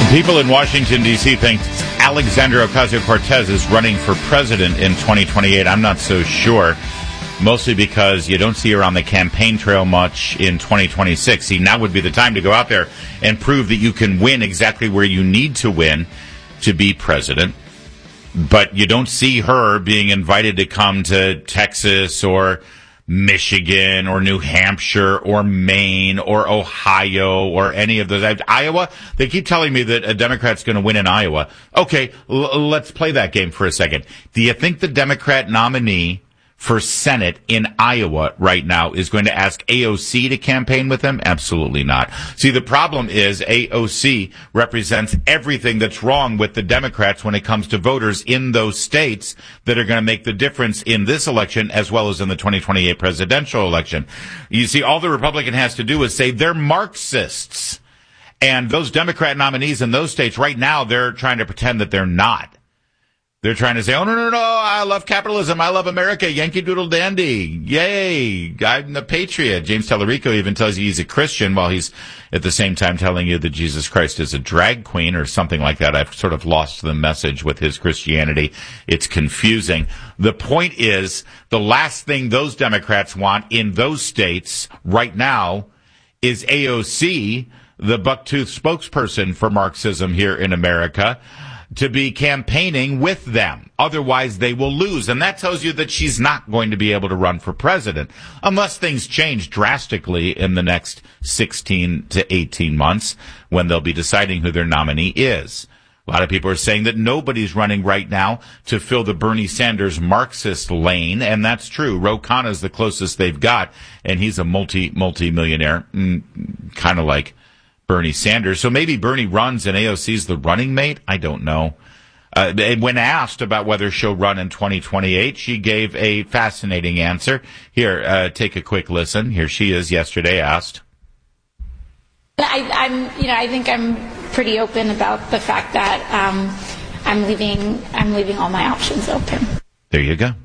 People in Washington, D.C. think Alexandria Ocasio-Cortez is running for president in 2028. I'm not so sure, mostly because you don't see her on the campaign trail much in 2026. See, now would be the time to go out there and prove that you can win exactly where you need to win to be president. But you don't see her being invited to come to Texas or Michigan or New Hampshire or Maine or Ohio or any of those. Iowa, they keep telling me that a Democrat's going to win in Iowa. Okay, let's play that game for a second. Do you think the Democrat nominee for Senate in Iowa right now is going to ask AOC to campaign with him? Absolutely not. See, the problem is AOC represents everything that's wrong with the Democrats when it comes to voters in those states that are going to make the difference in this election as well as in the 2028 presidential election. You see, all the Republican has to do is say they're Marxists. And those Democrat nominees in those states right now, they're trying to pretend that they're not. They're trying to say, oh, no, I love capitalism. I love America. Yankee Doodle Dandy. Yay. I'm a patriot. James Tallarico even tells you he's a Christian while he's at the same time telling you that Jesus Christ is a drag queen or something like that. I've sort of lost the message with his Christianity. It's confusing. The point is, the last thing those Democrats want in those states right now is AOC, the bucktooth spokesperson for Marxism here in America, to be campaigning with them. Otherwise, they will lose. And that tells you that she's not going to be able to run for president unless things change drastically in the next 16 to 18 months when they'll be deciding who their nominee is. A lot of people are saying that nobody's running right now to fill the Bernie Sanders Marxist lane, and that's true. Ro Khanna is the closest they've got, and he's a multi-millionaire, kind of like Bernie Sanders. So maybe Bernie runs and AOC's the running mate? I don't know. When asked about whether she'll run in 2028, she gave a fascinating answer. Here, take a quick listen. Here she is yesterday asked. I think I'm pretty open about the fact that I'm leaving all my options open. There you go.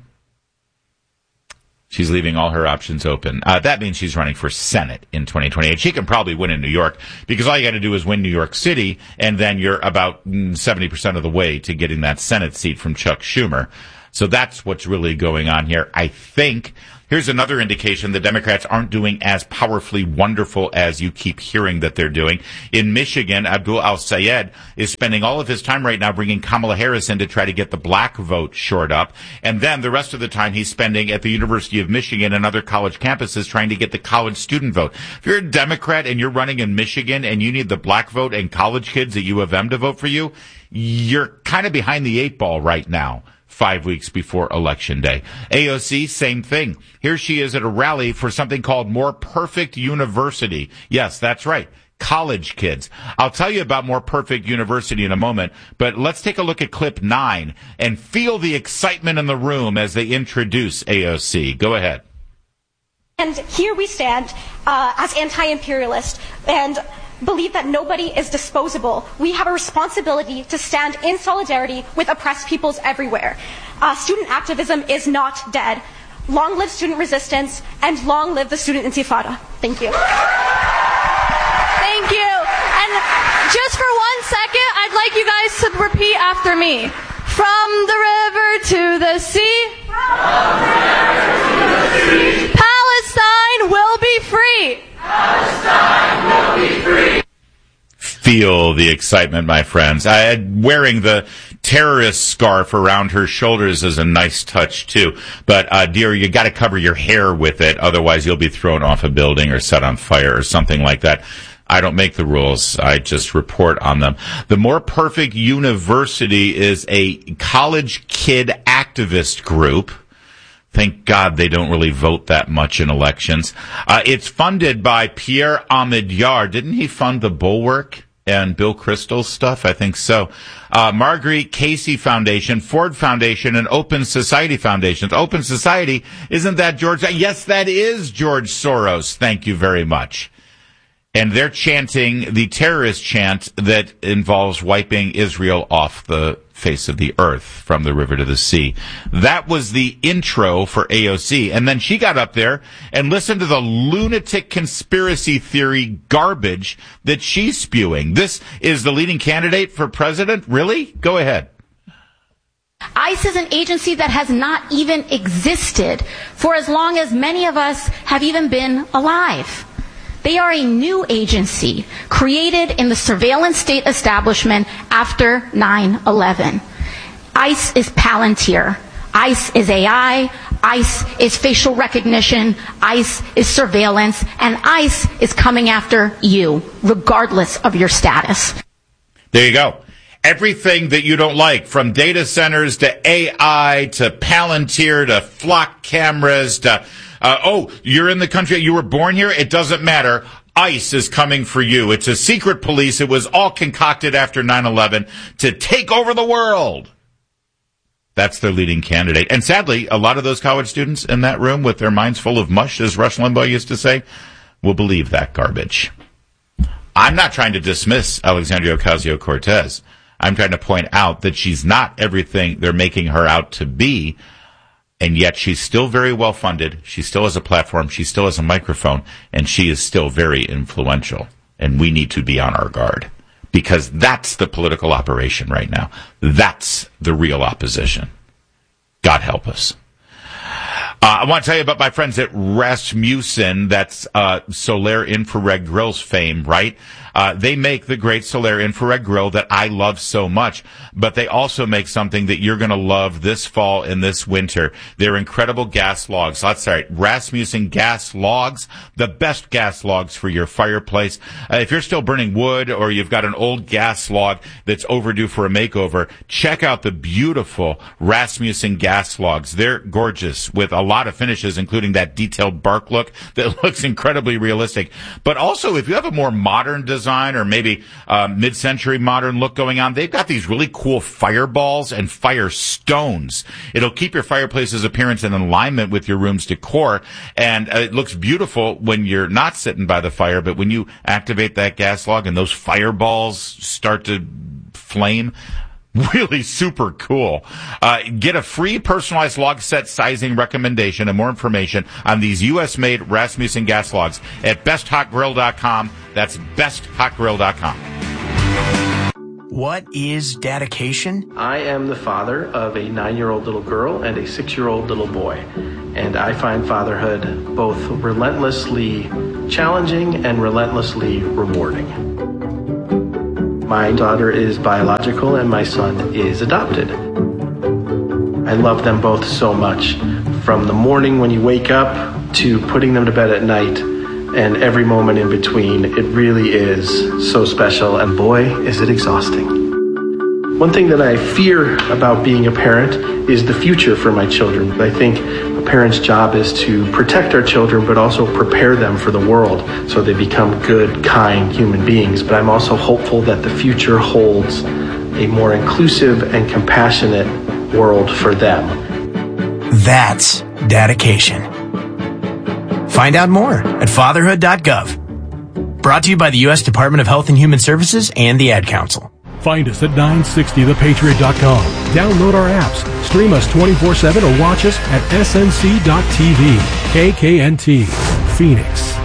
She's leaving all her options open. That means she's running for Senate in 2028. She can probably win in New York because all you got to do is win New York City, and then you're about 70% of the way to getting that Senate seat from Chuck Schumer. So that's what's really going on here. I think here's another indication the Democrats aren't doing as powerfully wonderful as you keep hearing that they're doing. In Michigan, Abdul Al-Sayed is spending all of his time right now bringing Kamala Harris in to try to get the black vote shored up. And then the rest of the time he's spending at the University of Michigan and other college campuses trying to get the college student vote. If you're a Democrat and you're running in Michigan and you need the black vote and college kids at U of M to vote for you, you're kind of behind the eight ball right now. 5 weeks before Election Day. AOC, same thing. Here she is at a rally for something called More Perfect University. Yes, that's right. College kids. I'll tell you about More Perfect University in a moment, but let's take a look at clip 9 and feel the excitement in the room as they introduce AOC. Go ahead. And here we stand as anti-imperialist and believe that nobody is disposable. We have a responsibility to stand in solidarity with oppressed peoples everywhere. Student activism is not dead. Long live student resistance, and long live the student intifada. Thank you. Thank you. And just for 1 second, I'd like you guys to repeat after me. From the river to the sea. From the river to the sea. Palestine will be free. Palestine will be free. Feel the excitement, my friends. Wearing the terrorist scarf around her shoulders is a nice touch, too. But, dear, you got to cover your hair with it. Otherwise, you'll be thrown off a building or set on fire or something like that. I don't make the rules. I just report on them. The More Perfect University is a college kid activist group. Thank God they don't really vote that much in elections. It's funded by Pierre Omidyar. Didn't he fund the Bulwark and Bill Kristol's stuff? I think so. Marguerite Casey Foundation, Ford Foundation, and Open Society Foundations. Open Society, isn't that George? Yes, that is George Soros. Thank you very much. And they're chanting the terrorist chant that involves wiping Israel off the face of the earth from the river to the sea. That was the intro for AOC. And then she got up there and listened to the lunatic conspiracy theory garbage that she's spewing. This is the leading candidate for president? Really? Go ahead. ICE is an agency that has not even existed for as long as many of us have even been alive. They are a new agency created in the surveillance state establishment after 9/11. ICE is Palantir. ICE is AI. ICE is facial recognition. ICE is surveillance. And ICE is coming after you, regardless of your status. There you go. Everything that you don't like, from data centers to AI to Palantir to flock cameras to, you're in the country, you were born here, it doesn't matter. ICE is coming for you. It's a secret police. It was all concocted after 9/11 to take over the world. That's their leading candidate. And sadly, a lot of those college students in that room with their minds full of mush, as Rush Limbaugh used to say, will believe that garbage. I'm not trying to dismiss Alexandria Ocasio-Cortez. I'm trying to point out that she's not everything they're making her out to be, and yet she's still very well funded. She still has a platform. She still has a microphone, and she is still very influential. And we need to be on our guard, because that's the political operation right now. That's the real opposition. God help us. I want to tell you about my friends at Rasmussen. That's Solaire Infrared Grills fame, right? They make the great Solaire Infrared Grill that I love so much, but they also make something that you're going to love this fall and this winter. They're incredible gas logs. That's right, Rasmussen gas logs, the best gas logs for your fireplace. If you're still burning wood or you've got an old gas log that's overdue for a makeover, check out the beautiful Rasmussen gas logs. They're gorgeous with a lot of finishes, including that detailed bark look that looks incredibly realistic. But also, if you have a more modern design or maybe mid-century modern look going on, they've got these really cool fireballs and fire stones. It'll keep your fireplace's appearance in alignment with your room's decor, and it looks beautiful when you're not sitting by the fire, but when you activate that gas log and those fireballs start to flame, really super cool. Get a free personalized log set sizing recommendation and more information on these U.S.-made Rasmussen gas logs at besthotgrill.com. That's besthotgrill.com. What is dedication? I am the father of a 9-year-old little girl and a 6-year-old little boy. And I find fatherhood both relentlessly challenging and relentlessly rewarding. My daughter is biological and my son is adopted. I love them both so much. From the morning when you wake up to putting them to bed at night and every moment in between, it really is so special, and boy, is it exhausting. One thing that I fear about being a parent is the future for my children. I think a parent's job is to protect our children, but also prepare them for the world so they become good, kind human beings. But I'm also hopeful that the future holds a more inclusive and compassionate world for them. That's dedication. Find out more at fatherhood.gov. Brought to you by the U.S. Department of Health and Human Services and the Ad Council. Find us at 960thepatriot.com. Download our apps, stream us 24/7, or watch us at snc.tv. KKNT, Phoenix.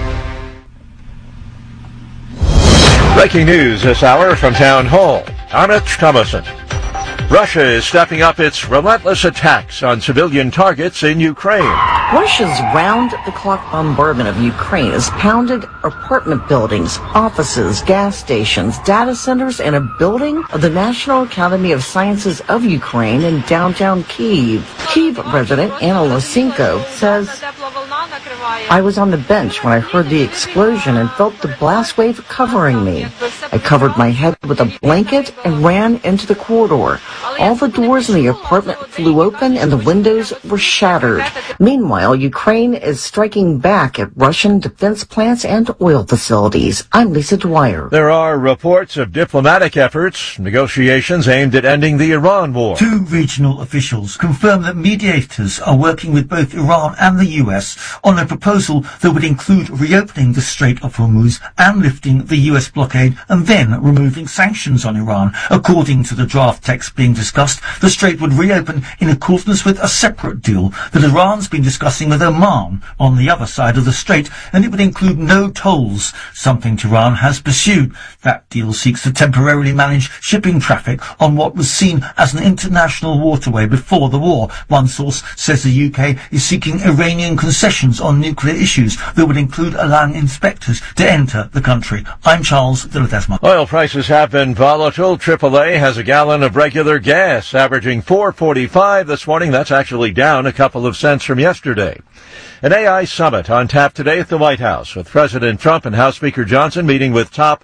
Breaking news this hour from Town Hall. I'm Mitch Thomason. Russia is stepping up its relentless attacks on civilian targets in Ukraine. Russia's round-the-clock bombardment of Ukraine has pounded apartment buildings, offices, gas stations, data centers, and a building of the National Academy of Sciences of Ukraine in downtown Kyiv. Kyiv resident Anna Losinko says, I was on the bench when I heard the explosion and felt the blast wave covering me. I covered my head with a blanket and ran into the corridor. All the doors in the apartment flew open and the windows were shattered. Meanwhile, Ukraine is striking back at Russian defense plants and oil facilities. I'm Lisa Dwyer. There are reports of diplomatic efforts, negotiations aimed at ending the Iran war. Two regional officials confirm that mediators are working with both Iran and the US on a proposal that would include reopening the Strait of Hormuz and lifting the US blockade and then removing sanctions on Iran. According to the draft text being discussed, the strait would reopen in accordance with a separate deal that Iran's been discussing with Oman on the other side of the strait, and it would include no tolls, something Tehran has pursued. That deal seeks to temporarily manage shipping traffic on what was seen as an international waterway before the war. One source says the UK is seeking Iranian concessions on nuclear issues that would include allowing inspectors to enter the country. I'm Charles de Ledesma. Oil prices have been volatile. AAA has a gallon of regular gas averaging $4.45 this morning. That's actually down a couple of cents from yesterday. An AI summit on tap today at the White House, with President Trump and House Speaker Johnson meeting with top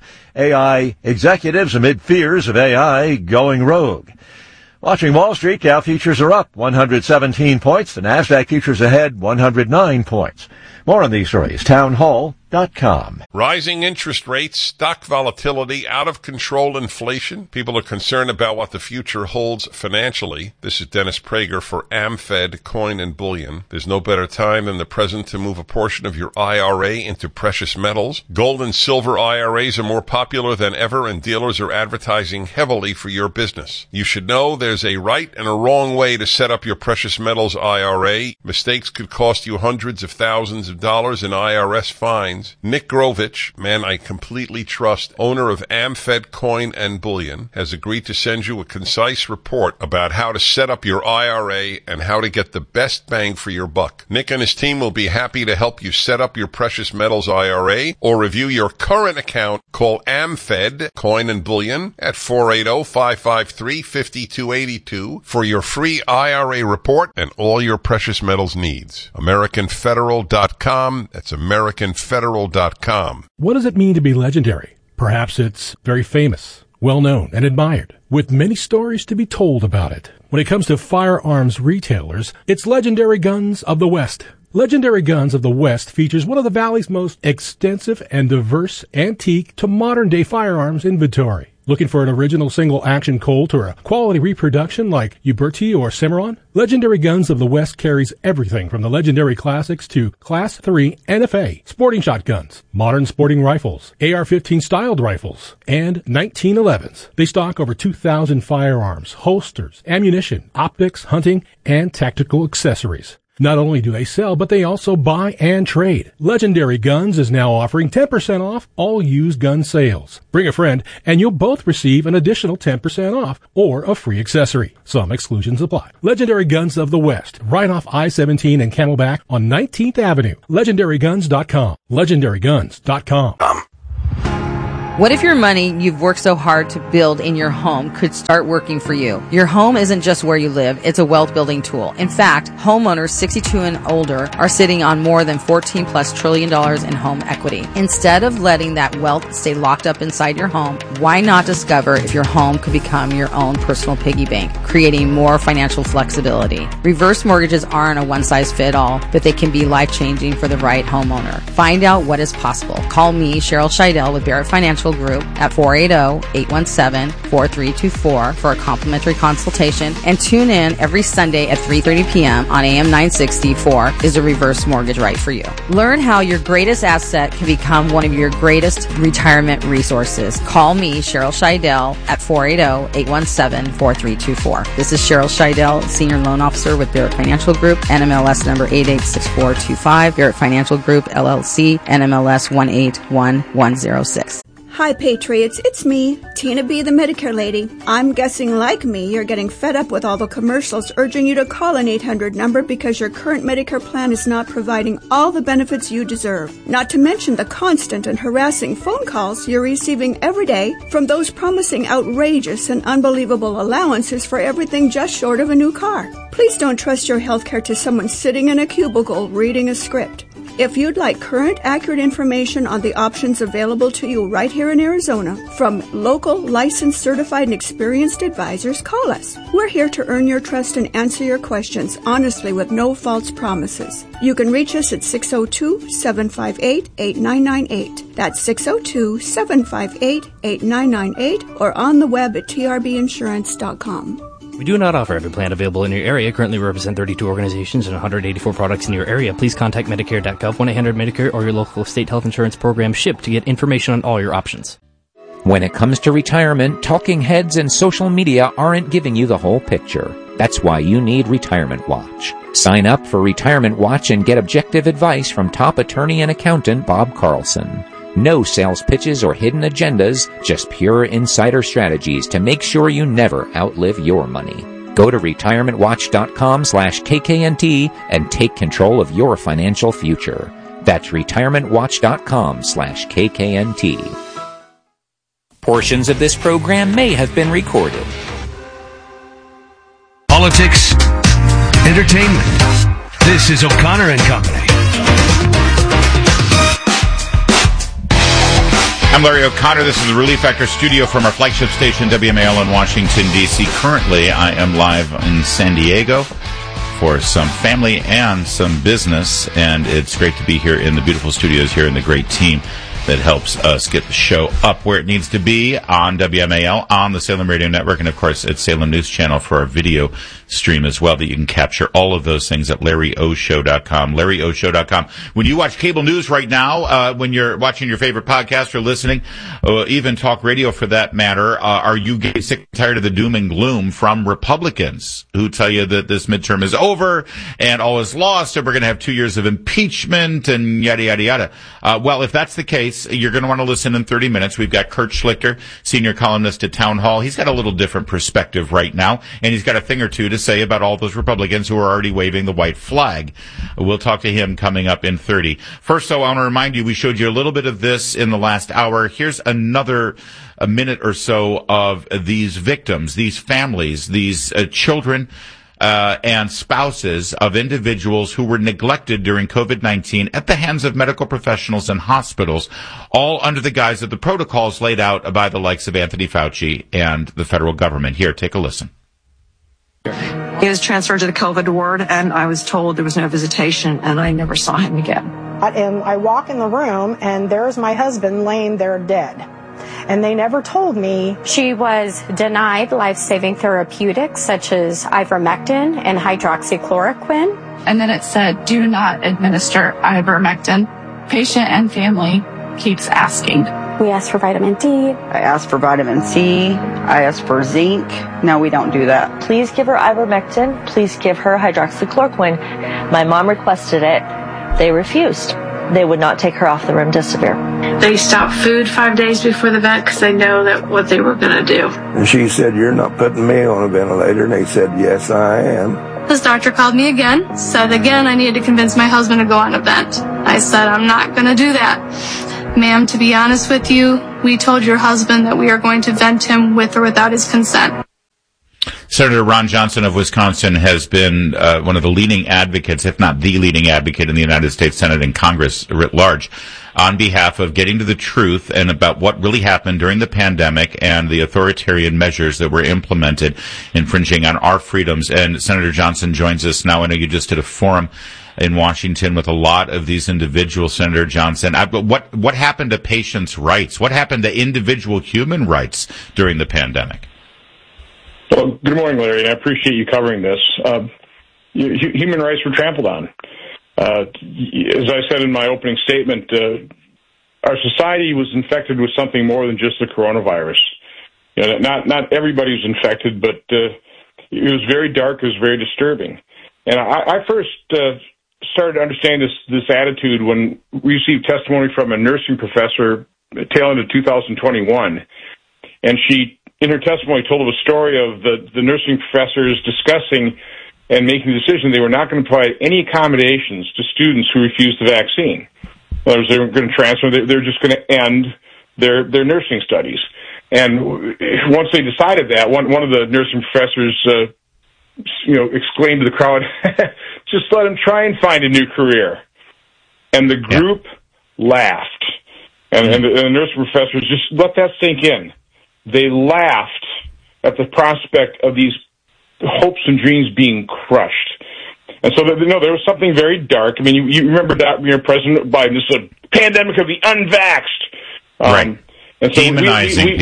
AI executives amid fears of AI going rogue. Watching Wall Street, Dow futures are up 117 points. The Nasdaq futures ahead 109 points. More on these stories, townhall.com. Rising interest rates, stock volatility, out of control inflation. People are concerned about what the future holds financially. This is Dennis Prager for AmFed Coin and Bullion. There's no better time than the present to move a portion of your IRA into precious metals. Gold and silver IRAs are more popular than ever, and dealers are advertising heavily for your business. You should know there's a right and a wrong way to set up your precious metals IRA. Mistakes could cost you hundreds of thousands of dollars in IRS fines. Nick Grovich, man I completely trust, owner of AmFed Coin and Bullion, has agreed to send you a concise report about how to set up your IRA and how to get the best bang for your buck. Nick and his team will be happy to help you set up your precious metals IRA or review your current account. Call AmFed Coin and Bullion at 480-553-5282 for your free IRA report and all your precious metals needs. AmericanFederal.com. That's AmericanFederal.com. What does it mean to be legendary? Perhaps it's very famous, well-known, and admired, with many stories to be told about it. When it comes to firearms retailers, it's Legendary Guns of the West. Legendary Guns of the West features one of the Valley's most extensive and diverse antique to modern-day firearms inventory. Looking for an original single-action Colt or a quality reproduction like Uberti or Cimarron? Legendary Guns of the West carries everything from the legendary classics to Class 3 NFA, sporting shotguns, modern sporting rifles, AR-15 styled rifles, and 1911s. They stock over 2,000 firearms, holsters, ammunition, optics, hunting, and tactical accessories. Not only do they sell, but they also buy and trade. Legendary Guns is now offering 10% off all used gun sales. Bring a friend, and you'll both receive an additional 10% off or a free accessory. Some exclusions apply. Legendary Guns of the West, right off I-17 and Camelback on 19th Avenue. LegendaryGuns.com. LegendaryGuns.com. What if your money you've worked so hard to build in your home could start working for you? Your home isn't just where you live, it's a wealth building tool. In fact, homeowners 62 and older are sitting on more than $14+ trillion in home equity. Instead of letting that wealth stay locked up inside your home, why not discover if your home could become your own personal piggy bank, creating more financial flexibility? Reverse mortgages aren't a one-size-fits-all, but they can be life-changing for the right homeowner. Find out what is possible. Call me, Cheryl Scheidel with Barrett Financial Group at 480-817-4324 for a complimentary consultation, and tune in every Sunday at 3:30 p.m. on AM 960 for Is a Reverse Mortgage Right for You? Learn how your greatest asset can become one of your greatest retirement resources. Call me, Cheryl Scheidel, at 480-817-4324. This is Cheryl Scheidel, Senior Loan Officer with Barrett Financial Group, NMLS number 886425, Barrett Financial Group, LLC, NMLS 181106. Hi, Patriots. It's me, Tina B., the Medicare lady. I'm guessing, like me, you're getting fed up with all the commercials urging you to call an 800 number because your current Medicare plan is not providing all the benefits you deserve. Not to mention the constant and harassing phone calls you're receiving every day from those promising outrageous and unbelievable allowances for everything just short of a new car. Please don't trust your health care to someone sitting in a cubicle reading a script. If you'd like current, accurate information on the options available to you right here in Arizona from local, licensed, certified, and experienced advisors, call us. We're here to earn your trust and answer your questions honestly with no false promises. You can reach us at 602-758-8998. That's 602-758-8998 or on the web at trbinsurance.com. We do not offer every plan available in your area. Currently, we represent 32 organizations and 184 products in your area. Please contact Medicare.gov, 1-800-Medicare, or your local state health insurance program SHIP to get information on all your options. When it comes to retirement, talking heads and social media aren't giving you the whole picture. That's why you need Retirement Watch. Sign up for Retirement Watch and get objective advice from top attorney and accountant Bob Carlson. No sales pitches or hidden agendas, just pure insider strategies to make sure you never outlive your money. Go to retirementwatch.com/KKNT and take control of your financial future. That's retirementwatch.com/KKNT. Portions of this program may have been recorded. Politics, entertainment. This is O'Connor and Company. I'm Larry O'Connor. This is the Relief Factor studio from our flagship station, WMAL in Washington, D.C. Currently, I am live in San Diego for some family and some business, and it's great to be here in the beautiful studios here and the great team that helps us get the show up where it needs to be on WMAL, on the Salem Radio Network, and, of course, at Salem News Channel for our video stream as well, that you can capture all of those things at LarryOShow.com, LarryOShow.com. When you watch cable news right now, when you're watching your favorite podcast or listening, even talk radio for that matter, are you getting sick and tired of the doom and gloom from Republicans who tell you that this midterm is over and all is lost and we're going to have 2 years of impeachment and yada, yada, yada? Well, if that's the case, you're going to want to listen in 30 minutes. We've got Kurt Schlichter, senior columnist at Town Hall. He's got a little different perspective right now, and he's got a thing or two to say about all those Republicans who are already waving the white flag. We'll talk to him coming up in 30. First, though, I want to remind you, we showed you a little bit of this in the last hour. Here's a minute or so of these victims, these families, these children, and spouses of individuals who were neglected during COVID-19 at the hands of medical professionals and hospitals, all under the guise of the protocols laid out by the likes of Anthony Fauci and the federal government. Here, take a listen. He was transferred to the COVID ward, and I was told there was no visitation, and I never saw him again. And I walk in the room, and there's my husband laying there dead. And they never told me. She was denied life-saving therapeutics such as ivermectin and hydroxychloroquine. And then it said, do not administer ivermectin. Patient and family keeps asking. We asked for vitamin D. I asked for vitamin C. I asked for zinc. No, we don't do that. Please give her ivermectin. Please give her hydroxychloroquine. My mom requested it. They refused. They would not take her off the remdesivir. They stopped food 5 days before the vet because they know that what they were going to do. And she said, you're not putting me on a ventilator. And they said, yes, I am. His doctor called me again, said again I needed to convince my husband to go on a vent. I said, I'm not going to do that. Ma'am, to be honest with you, we told your husband that we are going to vent him with or without his consent. Senator Ron Johnson of Wisconsin has been one of the leading advocates, if not the leading advocate in the United States Senate and Congress writ large, on behalf of getting to the truth and about what really happened during the pandemic and the authoritarian measures that were implemented, infringing on our freedoms. And Senator Johnson joins us now. I know you just did a forum in Washington with a lot of these individuals, Senator Johnson. What happened to patients' rights? What happened to individual human rights during the pandemic? Well, good morning, Larry, and I appreciate you covering this. Human rights were trampled on. As I said in my opening statement, our society was infected with something more than just the coronavirus. You know, not everybody was infected, but it was very dark. It was very disturbing. And I first started to understand this attitude when we received testimony from a nursing professor tail end of 2021, and she, in her testimony, told of a story of the nursing professors discussing and making the decision they were not going to provide any accommodations to students who refused the vaccine. In other words, they were going to transfer, they were just going to end their nursing studies. And once they decided that, one of the nursing professors exclaimed to the crowd, just let them try and find a new career. And the group laughed. And the nursing professors just let that sink in. They laughed at the prospect of these hopes and dreams being crushed. And so, there was something very dark. I mean, you remember that, President Biden, this is a pandemic of the unvaxxed. Right. And so demonizing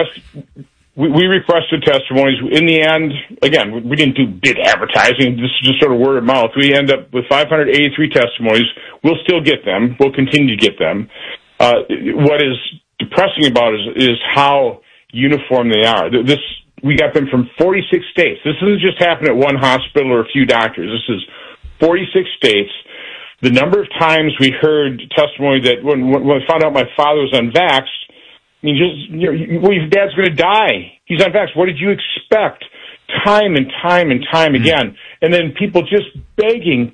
we requested testimonies. In the end, again, we didn't do big advertising. This is just sort of word of mouth. We end up with 583 testimonies. We'll still get them. We'll continue to get them. What is depressing about it is how uniform they are. We got them from 46 states. This doesn't just happen at one hospital or a few doctors. This is 46 states. The number of times we heard testimony that when I found out my father was unvaxxed, I mean, your dad's going to die. He's unvaxxed. What did you expect? Time and time and time again. And then people just begging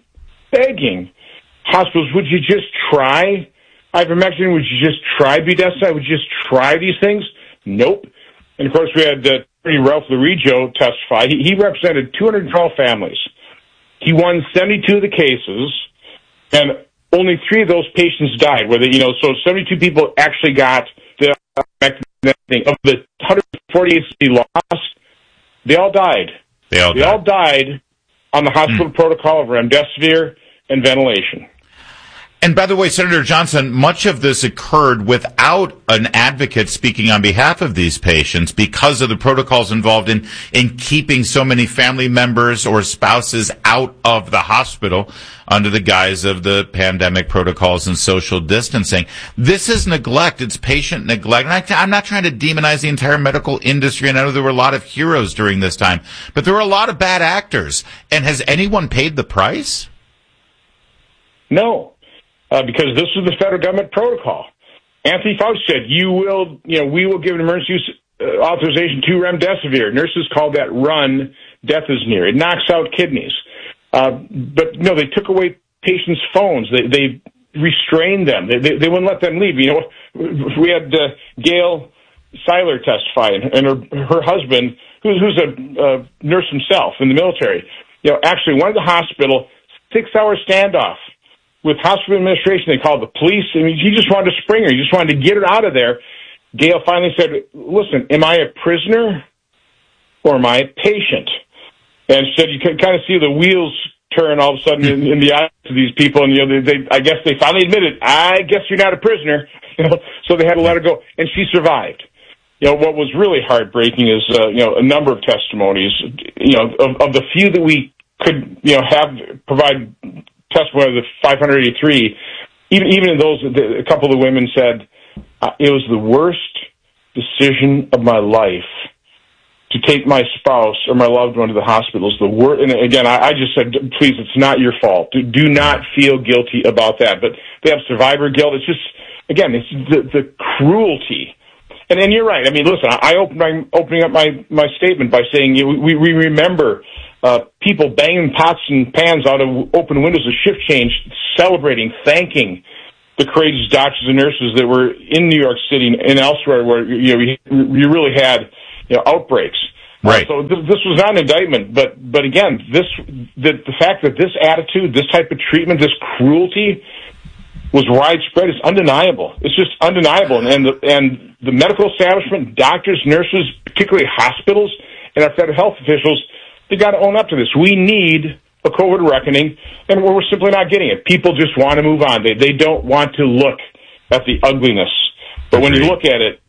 hospitals, would you just try ivermectin? Would you just try budesonide? Would you just try these things? Nope. And, of course, we had Attorney Ralph Larijo testify. He represented 212 families. He won 72 of the cases, and only 3 of those patients died. So 72 people actually got the ivermectin. Of the 148 he lost, they all died. They all died on the hospital protocol of remdesivir and ventilation. And by the way, Senator Johnson, much of this occurred without an advocate speaking on behalf of these patients because of the protocols involved in keeping so many family members or spouses out of the hospital under the guise of the pandemic protocols and social distancing. This is neglect. It's patient neglect. And I'm not trying to demonize the entire medical industry, and I know there were a lot of heroes during this time, but there were a lot of bad actors. And has anyone paid the price? No. Because this is the federal government protocol. Anthony Fauci said, we will give an emergency use authorization to remdesivir. Nurses call that run, death is near. It knocks out kidneys. But no, they took away patients' phones. They restrained them. They wouldn't let them leave. We had Gail Seiler testify, and her husband, who's a nurse himself in the military, actually went to the hospital, 6-hour standoff with hospital administration. They called the police. I mean, he just wanted to spring her. He just wanted to get her out of there. Gail finally said, listen, am I a prisoner or am I a patient? And said you can kind of see the wheels turn all of a sudden in the eyes of these people. And, I guess they finally admitted, I guess you're not a prisoner. So they had to let her go. And she survived. What was really heartbreaking is, a number of testimonies, of the few that we could, provide testimony of the 583, even in those, a couple of the women said, it was the worst decision of my life to take my spouse or my loved one to the hospital. Is the worst. And again, I just said, please, it's not your fault. Do not feel guilty about that. But they have survivor guilt. It's just, again, it's the cruelty. And you're right. I mean, listen, I opening up my statement by saying we remember people banging pots and pans out of open windows of shift change, celebrating, thanking the courageous doctors and nurses that were in New York City and elsewhere where you really had outbreaks. Right. So this was not an indictment, but again, the fact that this attitude, this type of treatment, this cruelty was widespread is undeniable. It's just undeniable, and the medical establishment, doctors, nurses, particularly hospitals, and our federal health officials, they got to own up to this. We need a COVID reckoning, and we're simply not getting it. People just want to move on. They don't want to look at the ugliness. But when you look at it,